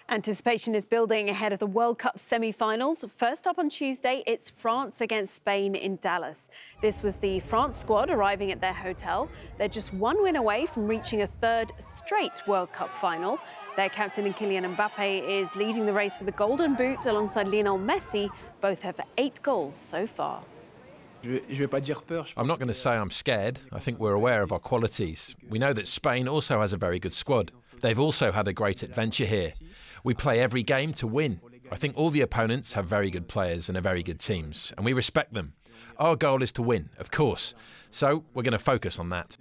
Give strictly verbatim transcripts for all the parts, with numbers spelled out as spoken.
Anticipation is building ahead of the World Cup semi-finals. First up on Tuesday, it's France against Spain in Dallas. This was the France squad arriving at their hotel. They're just one win away from reaching a third straight World Cup final. Their captain Kylian Mbappe is leading the race for the Golden Boot alongside Lionel Messi. Both have eight goals so far. I'm not going to say I'm scared. I think we're aware of our qualities. We know that Spain also has a very good squad. They've also had a great adventure here. We play every game to win. I think all the opponents have very good players and are very good teams, and we respect them. Our goal is to win, of course, so we're going to focus on that.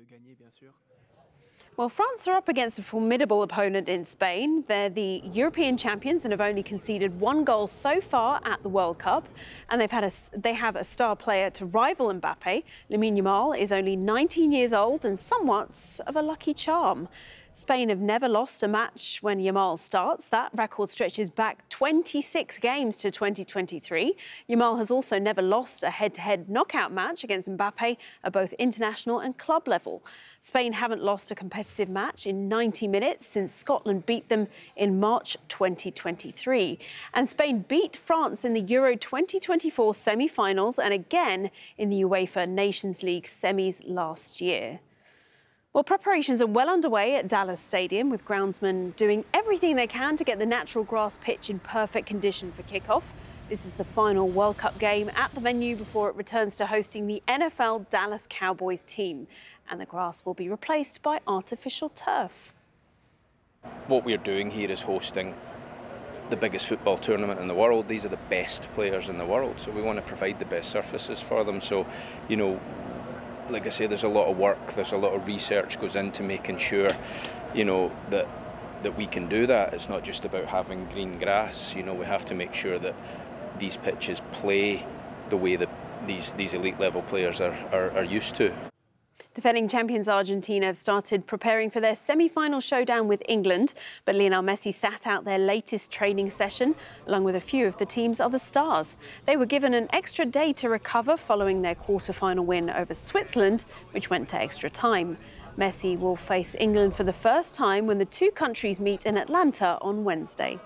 Well, France are up against a formidable opponent in Spain. They're the European champions and have only conceded one goal so far at the World Cup. And they've had a, they have a star player to rival Mbappe. Lamine Yamal is only nineteen years old and somewhat of a lucky charm. Spain have never lost a match when Yamal starts. That record stretches back twenty-six games to twenty twenty-three. Yamal has also never lost a head-to-head knockout match against Mbappe at both international and club level. Spain haven't lost a competitive match in ninety minutes since Scotland beat them in March twenty twenty-three. And Spain beat France in the Euro twenty twenty-four semi-finals and again in the UEFA Nations League semis last year. Well, preparations are well underway at Dallas Stadium, with groundsmen doing everything they can to get the natural grass pitch in perfect condition for kickoff. This is the final World Cup game at the venue before it returns to hosting the N F L Dallas Cowboys team. And the grass will be replaced by artificial turf. What we're doing here is hosting the biggest football tournament in the world. These are the best players in the world, so we want to provide the best surfaces for them. So, you know, like I say, there's a lot of work, there's a lot of research goes into making sure, you know, that that we can do that. It's not just about having green grass. You know, we have to make sure that these pitches play the way that these these elite level players are, are, are used to. Defending champions Argentina have started preparing for their semi-final showdown with England, but Lionel Messi sat out their latest training session, along with a few of the team's other stars. They were given an extra day to recover following their quarter-final win over Switzerland, which went to extra time. Messi will face England for the first time when the two countries meet in Atlanta on Wednesday.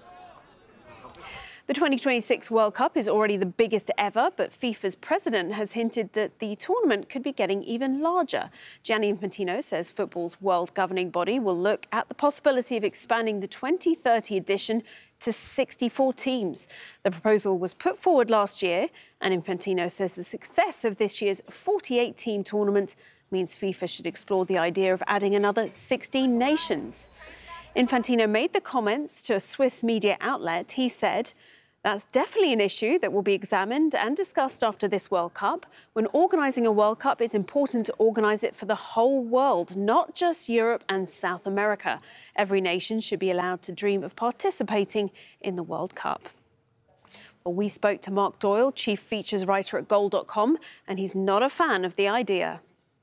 The twenty twenty-six World Cup is already the biggest ever, but FIFA's president has hinted that the tournament could be getting even larger. Gianni Infantino says football's world governing body will look at the possibility of expanding the twenty thirty edition to sixty-four teams. The proposal was put forward last year, and Infantino says the success of this year's forty-eight team tournament means FIFA should explore the idea of adding another sixteen nations. Infantino made the comments to a Swiss media outlet. He said, "That's definitely an issue that will be examined and discussed after this World Cup. When organising a World Cup, it's important to organise it for the whole world, not just Europe and South America. Every nation should be allowed to dream of participating in the World Cup." Well, we spoke to Mark Doyle, chief features writer at goal dot com, and he's not a fan of the idea.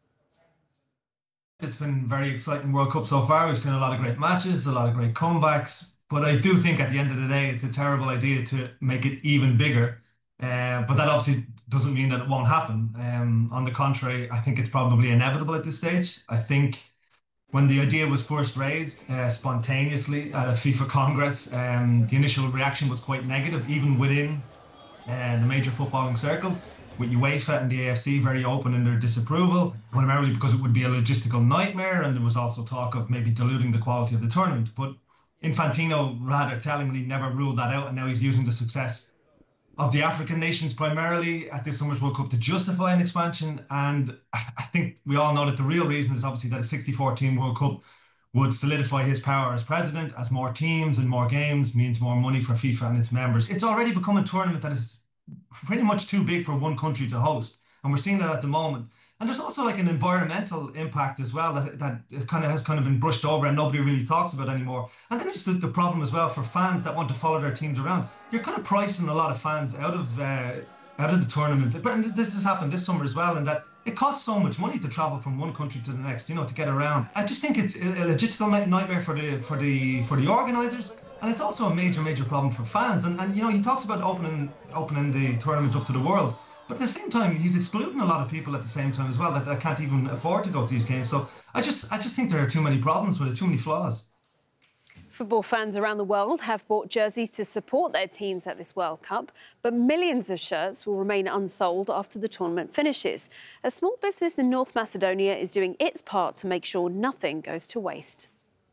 It's been a very exciting World Cup so far. We've seen a lot of great matches, a lot of great comebacks. But I do think at the end of the day, it's a terrible idea to make it even bigger. Uh, but that obviously doesn't mean that it won't happen. Um, on the contrary, I think it's probably inevitable at this stage. I think when the idea was first raised uh, spontaneously at a FIFA Congress, um, the initial reaction was quite negative, even within uh, the major footballing circles, with UEFA and the A F C very open in their disapproval, primarily because it would be a logistical nightmare, and there was also talk of maybe diluting the quality of the tournament. But Infantino rather tellingly never ruled that out, and now he's using the success of the African nations primarily at this summer's World Cup to justify an expansion. And I think we all know that the real reason is obviously that a sixty-four team World Cup would solidify his power as president, as more teams and more games means more money for FIFA and its members. It's already become a tournament that is pretty much too big for one country to host, and we're seeing that at the moment. And there's also like an environmental impact as well that that kind of has kind of been brushed over and nobody really talks about anymore. And then there's the, the problem as well for fans that want to follow their teams around. You're kind of pricing a lot of fans out of uh, out of the tournament. But this has happened this summer as well, in that it costs so much money to travel from one country to the next, you know, to get around. I just think it's a logistical nightmare for the for the for the organisers. And it's also a major, major problem for fans. And, and you know, he talks about opening opening the tournament up to the world. But at the same time, he's excluding a lot of people at the same time as well that, that can't even afford to go to these games. So I just I just think there are too many problems with it, too many flaws. Football fans around the world have bought jerseys to support their teams at this World Cup, but millions of shirts will remain unsold after the tournament finishes. A small business in North Macedonia is doing its part to make sure nothing goes to waste.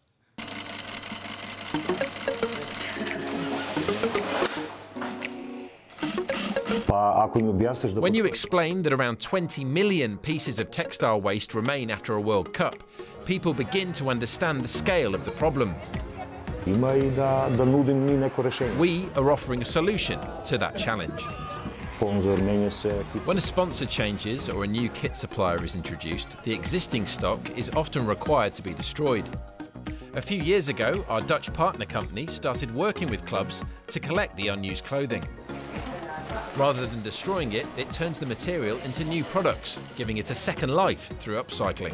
When you explain that around twenty million pieces of textile waste remain after a World Cup, people begin to understand the scale of the problem. We are offering a solution to that challenge. When a sponsor changes or a new kit supplier is introduced, the existing stock is often required to be destroyed. A few years ago, our Dutch partner company started working with clubs to collect the unused clothing. Rather than destroying it, it turns the material into new products, giving it a second life through upcycling.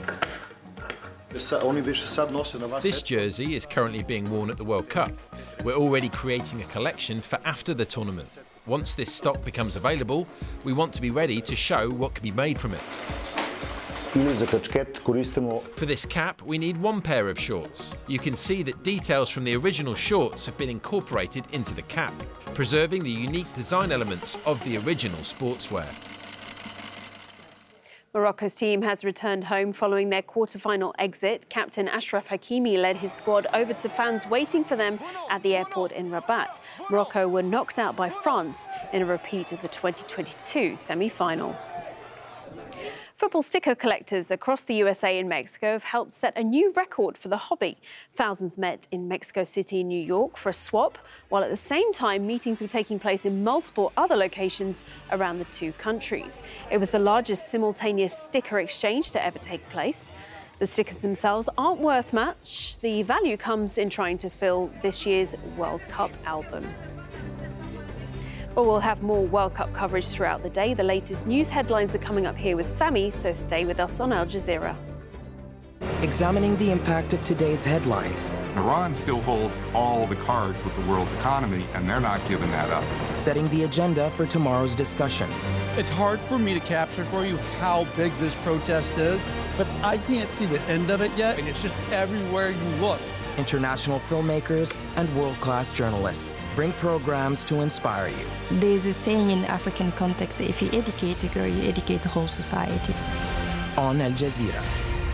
This jersey is currently being worn at the World Cup. We're already creating a collection for after the tournament. Once this stock becomes available, we want to be ready to show what can be made from it. For this cap, we need one pair of shorts. You can see that details from the original shorts have been incorporated into the cap, preserving the unique design elements of the original sportswear. Morocco's team has returned home following their quarter-final exit. Captain Achraf Hakimi led his squad over to fans waiting for them at the airport in Rabat. Morocco were knocked out by France in a repeat of the twenty twenty-two semi-final. Football sticker collectors across the U S A and Mexico have helped set a new record for the hobby. Thousands met in Mexico City, New York for a swap, while at the same time meetings were taking place in multiple other locations around the two countries. It was the largest simultaneous sticker exchange to ever take place. The stickers themselves aren't worth much. The value comes in trying to fill this year's World Cup album. Well, we'll have more World Cup coverage throughout the day. The latest news headlines are coming up here with Sammy, so stay with us on Al Jazeera. Examining the impact of today's headlines. Iran still holds all the cards with the world economy, and they're not giving that up. Setting the agenda for tomorrow's discussions. It's hard for me to capture for you how big this protest is, but I can't see the end of it yet, and it's just everywhere you look. International filmmakers and world-class journalists bring programs to inspire you. There's a saying in African context, if you educate a girl, you educate the whole society. On Al Jazeera.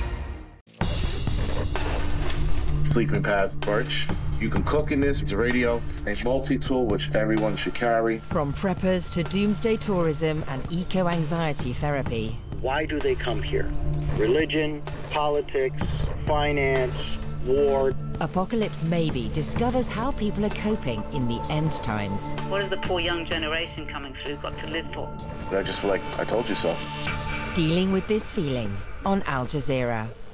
Sleeping Path Birch. You can cook in this. It's a radio, a multi-tool which everyone should carry. From preppers to doomsday tourism and eco-anxiety therapy. Why do they come here? Religion, politics, finance, war. Apocalypse Maybe discovers how people are coping in the end times. What has the poor young generation coming through got to live for? I just feel like I told you so. Dealing with this feeling on Al Jazeera.